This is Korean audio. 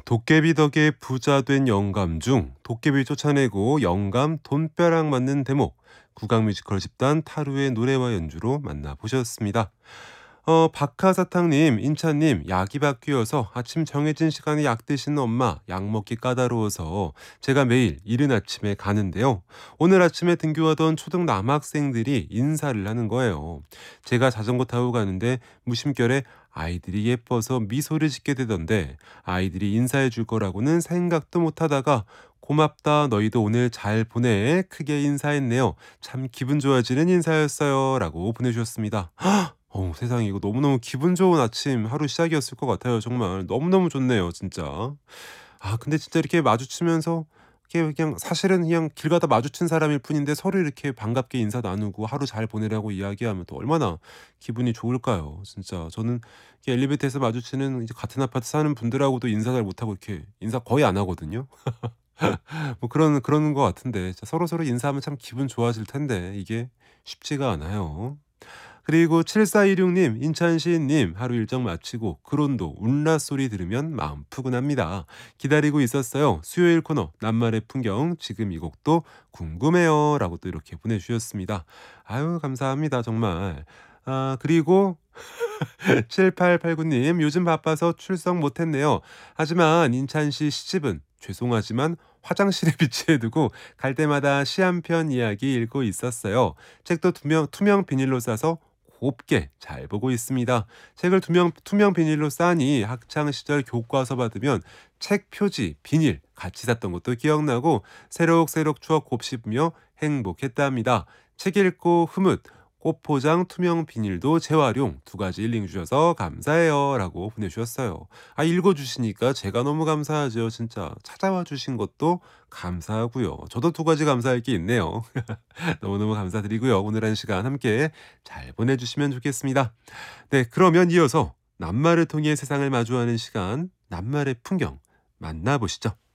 도깨비 덕에 부자 된 영감 중 도깨비 쫓아내고 영감 돈벼락 맞는 대목, 국악 뮤지컬 집단 타루의 노래와 연주로 만나보셨습니다. 박하사탕님, 인차님, 약이 바뀌어서 아침 정해진 시간에 약 드시는 엄마, 약 먹기 까다로워서 제가 매일 이른 아침에 가는데요. 오늘 아침에 등교하던 초등 남학생들이 인사를 하는 거예요. 제가 자전거 타고 가는데 무심결에 아이들이 예뻐서 미소를 짓게 되던데 아이들이 인사해 줄 거라고는 생각도 못 하다가 고맙다 너희도 오늘 잘 보내 크게 인사했네요. 참 기분 좋아지는 인사였어요 라고 보내주셨습니다. 세상에 이거 너무너무 기분 좋은 아침 하루 시작이었을 것 같아요. 정말 너무너무 좋네요 진짜. 근데 진짜 이렇게 마주치면서 이렇게 그냥 사실은 그냥 길 가다 마주친 사람일 뿐인데 서로 이렇게 반갑게 인사 나누고 하루 잘 보내라고 이야기하면 또 얼마나 기분이 좋을까요? 진짜 저는 이렇게 엘리베이터에서 마주치는 이제 같은 아파트 사는 분들하고도 인사 잘 못하고 이렇게 인사 거의 안 하거든요. 뭐 그런 것 같은데 진짜 서로서로 인사하면 참 기분 좋아질 텐데 이게 쉽지가 않아요. 그리고 7416님, 인찬시님 하루 일정 마치고 그론도 운라 소리 들으면 마음 푸근합니다. 기다리고 있었어요. 수요일 코너 낱말의 풍경 지금 이 곡도 궁금해요 라고 또 이렇게 보내주셨습니다. 아유 감사합니다 정말. 그리고 7889님 요즘 바빠서 출석 못했네요. 하지만 인찬시 시집은 죄송하지만 화장실에 비치해두고 갈 때마다 시 한 편 이야기 읽고 있었어요. 책도 투명 비닐로 싸서 곱게 잘 보고 있습니다. 책을 투명 비닐로 싸니 학창 시절 교과서 받으면 책 표지, 비닐 같이 샀던 것도 기억나고 새록새록 추억 곱씹으며 행복했답니다. 책 읽고 흐뭇 꽃 포장 투명 비닐도 재활용 두 가지 링 주셔서 감사해요 라고 보내주셨어요. 읽어주시니까 제가 너무 감사하죠. 진짜 찾아와 주신 것도 감사하고요. 저도 두 가지 감사할 게 있네요. 너무너무 감사드리고요. 오늘 한 시간 함께 잘 보내주시면 좋겠습니다. 네, 그러면 이어서 낱말을 통해 세상을 마주하는 시간 낱말의 풍경 만나보시죠.